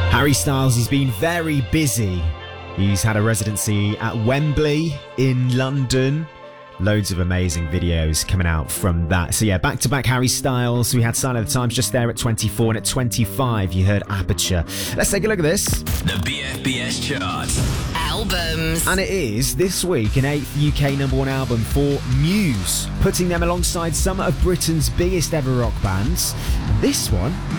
Harry Styles, he's been very busy. He's had a residency at Wembley in London. Loads of amazing videos coming out from that. So yeah, back-to-back Harry Styles. We had Sign of the Times just there at 24, and at 25 you heard Aperture. Let's take a look at this. The BFBS chart. Albums. And it is, this week, an 8th UK #1 album for Muse, putting them alongside some of Britain's biggest ever rock bands. This one